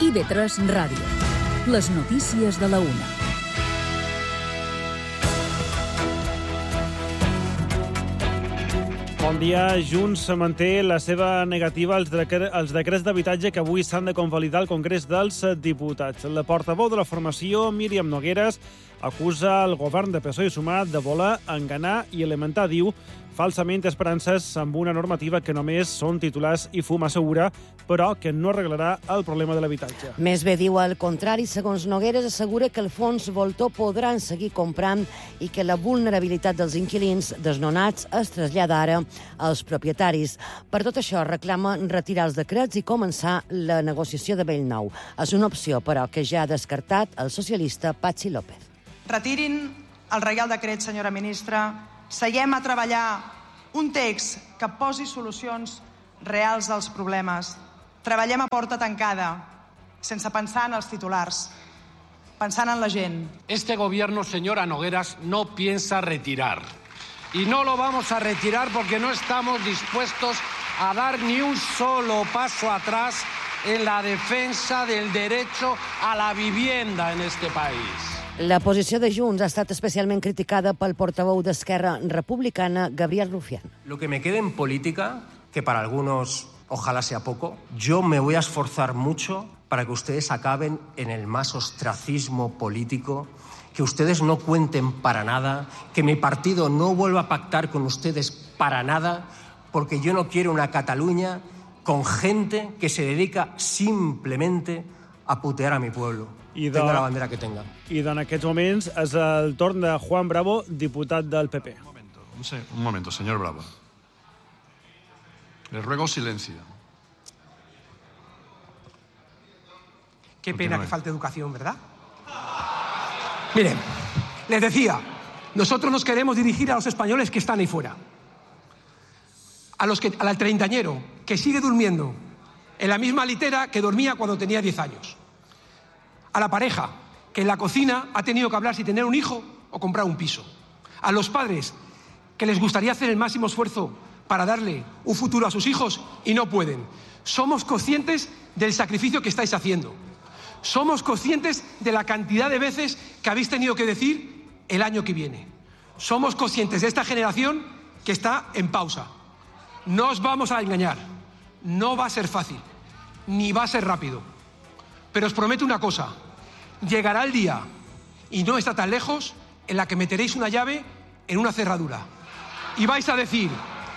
IB3 Ràdio. Les notícies de la una. Bon dia. Junts manté la seva negativa als decrets d'habitatge que avui s'han de convalidar al Congrés dels Diputats. La portaveu de la formació, Míriam Nogueras, acusa el govern de PSOE i Sumar de voler enganar i alimentar, diu, falsament esperances amb una normativa que només són titulars i fum, assegura, però que no arreglarà el problema de l'habitatge. Més bé diu al contrari, segons Nogueras, assegura que el fons voltor podran seguir comprant i que la vulnerabilitat dels inquilins desnonats es trasllada ara als propietaris. Per tot això, reclama retirar els decrets i començar la negociació de bell nou. És una opció, però, que ja ha descartat el socialista Patxi López. Retirin el Reial Decret, senyora ministra. Seguem a treballar un text que posi solucions reals als problemes. Treballem a porta tancada, sense pensar en els titulars, pensant en la gent. Este gobierno, señora Nogueras, no piensa retirar. Y no lo vamos a retirar porque no estamos dispuestos a dar ni un solo paso atrás en la defensa del derecho a la vivienda en este país. La posició de Junts ha estat especialment criticada pel portaveu d'Esquerra Republicana, Gabriel Rufián. Lo que me quede en política, que para algunos ojalá sea poco, yo me voy a esforzar mucho para que ustedes acaben en el más ostracismo político, que ustedes no cuenten para nada, que mi partido no vuelva a pactar con ustedes para nada, porque yo no quiero una Cataluña con gente que se dedica simplemente a putear a mi pueblo. Tenga la bandera que tenga. I en aquests moments és el torn de Juan Bravo, diputat del PP. Un momento, señor Bravo. Le ruego silencio. Qué pena que falte educación, ¿verdad? Miren, les decía, nosotros nos queremos dirigir a los españoles que están ahí fuera. Al treintañero que sigue durmiendo en la misma litera que dormía cuando tenía 10 años. A la pareja que en la cocina ha tenido que hablar si tener un hijo o comprar un piso. A los padres que les gustaría hacer el máximo esfuerzo para darle un futuro a sus hijos y no pueden. Somos conscientes del sacrificio que estáis haciendo. Somos conscientes de la cantidad de veces que habéis tenido que decir el año que viene. Somos conscientes de esta generación que está en pausa. No os vamos a engañar. No va a ser fácil, ni va a ser rápido. Pero os prometo una cosa, llegará el día, y no está tan lejos, en la que meteréis una llave en una cerradura. Y vais a decir,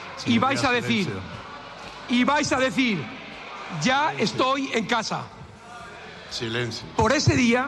ya estoy en casa. Silencio. Por ese día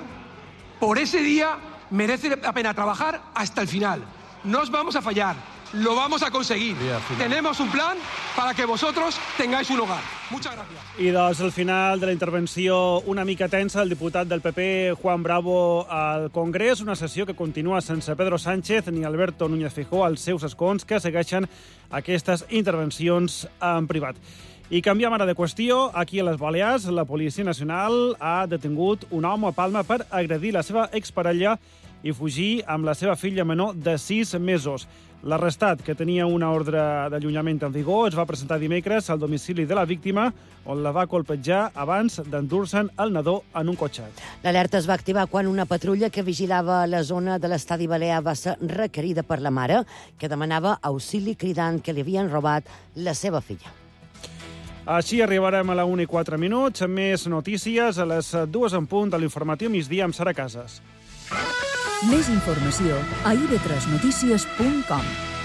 merece la pena trabajar hasta el final. No os vamos a fallar, lo vamos a conseguir. Tenemos un plan para que vosotros tengáis un hogar. Muchas gracias. I doncs al final de la intervenció una mica tensa, el diputat del PP, Juan Bravo, al Congrés, una sessió que continua sense Pedro Sánchez ni Alberto Núñez Feijóo, als seus escons, que segueixen aquestes intervencions en privat. I canviem ara de qüestió. Aquí a les Balears, la Policia Nacional ha detingut un home a Palma per agredir la seva exparella i fugir amb la seva filla menor de 6 mesos. L'arrestat, que tenia una ordre d'allunyament en vigor, es va presentar dimecres al domicili de la víctima, on la va colpejar abans d'endur-se'n el nadó en un cotxe. L'alerta es va activar quan una patrulla que vigilava la zona de l'estadi balear va ser requerida per la mare, que demanava auxili cridant que li havien robat la seva filla. Així arribarem a la 1:04. Més notícies a les 2 en punt de l'informatiu migdia amb Sara Casas. Més informació a ib3notícies.com.